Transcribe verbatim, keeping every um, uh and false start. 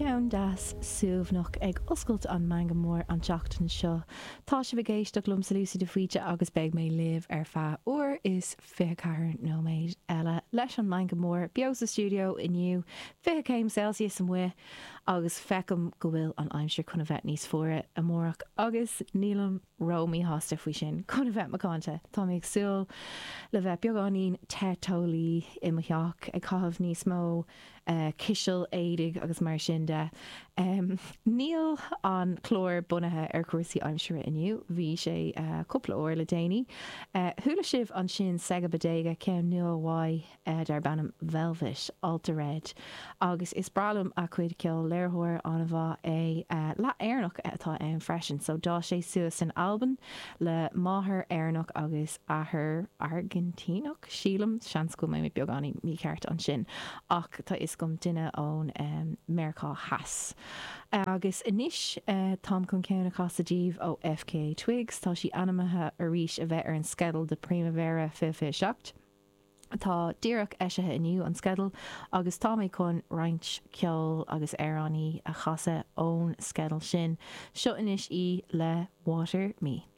Ceann das suamhnach ag oscailt an manga mór an teachtain seo. Tá sé bhgéist do glum sa lúsa de faoite agus beag mé libh ar feadh uair is fiche cahar nóméid eile leis an manga mór beag sa stúdio inniu fiche céim Celsius an mhuith agus fecham go bhfuil an aimsir chuna bheith níos fuaire amórach agus nílam Romy hásta faoi sin chuna bheith macánta. Tá mé agsúil le bheith beagáín tetólaí i mo theach ag chahabh níos mó Uh, Cisiil éidig agus mar sin de. Um, níl an chlór bunathe ar cuasaí aimsire inniu, bhí sé uh, cúpla uair le déanaí. Uh, thula sibh an sin sega badéige ceann nua amháid uh, dar bannam Velvet Alta Red. Agus is bralam a chuid ceol léirthóir an bha é uh, le airnach atá an freisin, so dá sé suas an Alban le máthair airnach agus athair Argentínach sílam seans go mé beagáí mí ceart an sin ach tá is gom duine ón um, Mercá Haas. Agus inis uh, tám chun ceanna chasadíomh ó F K Twigs tá sí animathe a ríis a bheith ar an skedal de primavera fi fi seacht. Tá díreach eisithe inniu an skedal agus tá mé chun roinnt ceol agus airránaí a chasa ón skedal sin. Seo inis í le Water Me.